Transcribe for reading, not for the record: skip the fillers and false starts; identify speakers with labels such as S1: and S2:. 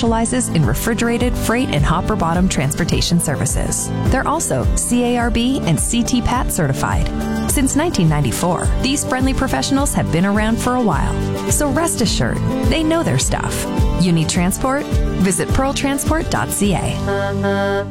S1: specializes in refrigerated, freight, and hopper bottom transportation services. They're also CARB and CT-PAT certified. Since 1994, these friendly professionals have been around for a while. So rest assured, they know their stuff. You need transport? Visit pearltransport.ca.